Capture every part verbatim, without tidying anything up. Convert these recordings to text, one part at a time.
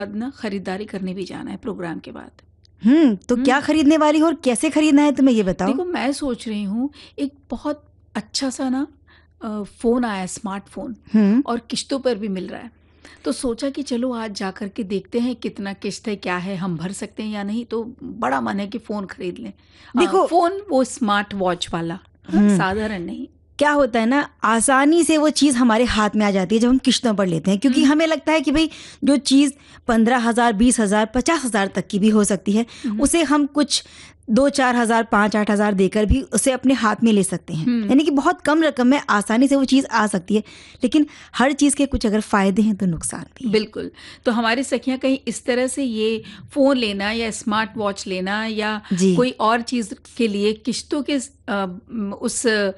बाद ना खरीदारी करने भी जाना है प्रोग्राम के बाद। हम्म तो क्या हम्म खरीदने वाली हो और कैसे खरीदना है तुम्हें ये बताओ। देखो, मैं सोच रही हूँ एक बहुत अच्छा सा ना अ, फ़ोन आया है, स्मार्टफ़ोन, हम्म और किश्तों पर भी मिल रहा है। तो सोचा कि चलो आज जा कर के देखते हैं कितना किश्त है, क्या है, हम भर सकते हैं या नहीं। तो बड़ा मन है कि फ़ोन खरीद लें। अ, देखो। फ़ोन वो स्मार्ट वॉच वाला, हाँ, हम्म साधारण नहीं। क्या होता है ना, आसानी से वो चीज़ हमारे हाथ में आ जाती है जब हम किश्तों पर लेते हैं, हुँ, क्योंकि हुँ। हमें लगता है कि भाई जो चीज़ पंद्रह हजार बीस हजार पचास हजार तक की भी हो सकती है, हुँ, हुँ। उसे हम कुछ दो चार हजार पाँच आठ हजार देकर भी उसे अपने हाथ में ले सकते हैं। हुँ। यानी कि बहुत कम रकम में आसानी से वो चीज़ आ सकती है। लेकिन हर चीज़ के कुछ अगर फ़ायदे हैं तो नुकसान भी हैं। बिल्कुल। तो हमारी सखियाँ कहीं इस तरह से ये फ़ोन लेना या स्मार्ट वॉच लेना या जी। कोई और चीज़ के लिए किश्तों के स अ, उम, उस अ,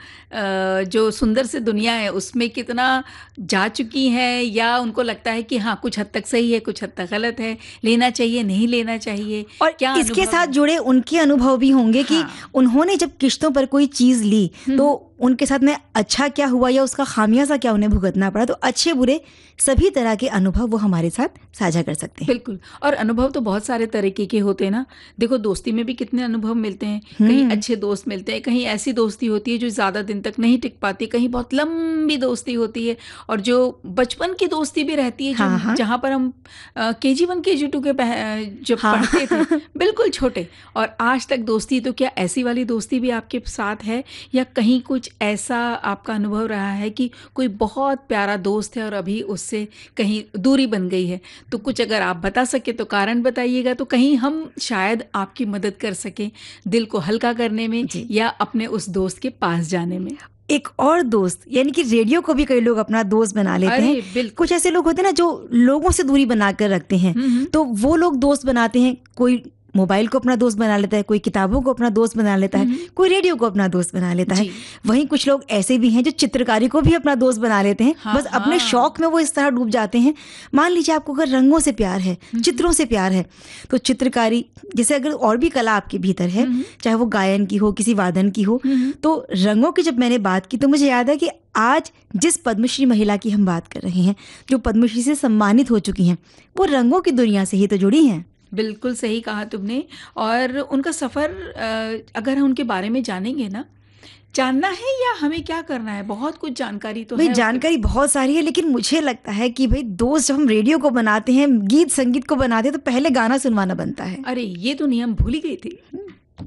जो सुंदर सी दुनिया है उसमें कितना जा चुकी हैं, या उनको लगता है कि हाँ, कुछ हद तक सही है, कुछ हद तक गलत है, लेना चाहिए, नहीं लेना चाहिए, और क्या इसके अनुभव साथ है? जुड़े उनके अनुभव भी होंगे कि हाँ। उन्होंने जब किश्तों पर कोई चीज़ ली हुँ, तो हुँ। उनके साथ में अच्छा क्या हुआ या उसका खामियाजा क्या उन्हें भुगतना पड़ा। तो अच्छे बुरे सभी तरह के अनुभव वो हमारे साथ साझा कर सकते हैं। बिल्कुल, और अनुभव तो बहुत सारे तरीके के होते हैं ना। देखो, दोस्ती में भी कितने अनुभव मिलते हैं। कहीं हम्म अच्छे दोस्त मिलते हैं, कहीं ऐसी दोस्ती होती है जो ज़्यादा दिन तक नहीं टिक पाती, कहीं बहुत लंबी दोस्ती होती है, और जो बचपन की दोस्ती भी रहती है, जो हाँ हाँ जहाँ पर हम अ, केजी वन केजी टू के पह अ, जब हाँ पढ़ते थे, बिल्कुल छोटे, और आज तक दोस्ती। तो क्या ऐसी वाली दोस्ती भी आपके साथ है, या कहीं कुछ ऐसा आपका अनुभव रहा है कि कोई बहुत प्यारा दोस्त है और अभी उससे कहीं दूरी बन गई है? तो कुछ अगर आप बता सकें तो कारण बताइएगा, तो कहीं हम शायद आपकी मदद कर सकें दिल को हल्का करने में जी। या अपने उस दोस्त के पास जाने में। एक और दोस्त, यानी कि रेडियो को भी कई लोग अपना दोस्त बना लेते हैं। अरे कुछ बिल्कुल। ऐसे लोग होते हैं ना जो लोगों से दूरी बना कर रखते हैं, हुँ, हुँ। तो वो लोग दोस्त बनाते हैं। कोई मोबाइल को अपना दोस्त बना लेता है, कोई किताबों को अपना दोस्त बना लेता हुँ, है, हुँ। कोई रेडियो को अपना दोस्त बना लेता है। जी। वहीं कुछ लोग ऐसे भी हैं जो चित्रकारी को भी अपना दोस्त बना लेते हैं। हाँ, बस अपने शौक हाँ। में वो इस तरह डूब जाते हैं। मान लीजिए आपको अगर रंगों से प्यार है, हुँ, हुँ। चित्रों से प्यार है, तो चित्रकारी जैसे अगर और भी कला आपके भीतर है, हुँ, हुँ। चाहे वो गायन की हो, किसी वादन की हो, हुँ, हुँ। तो रंगों की जब मैंने बात की तो मुझे याद है कि आज जिस पद्मश्री महिला की हम बात कर रहे हैं, जो पद्मश्री से सम्मानित हो चुकी हैं, वो रंगों की दुनिया से ही तो जुड़ी हैं। बिल्कुल सही कहा तुमने। और उनका सफ़र, अ, अगर हम उनके बारे में जानेंगे ना, जानना है या हमें क्या करना है? बहुत कुछ जानकारी तो भाई है उसके। जानकारी बहुत सारी है, लेकिन मुझे लगता है कि भाई दोस्त जब हम रेडियो को बनाते हैं, गीत संगीत को बनाते हैं, तो पहले गाना सुनवाना बनता है। अरे! ये तो नियम भूल ही गई थी।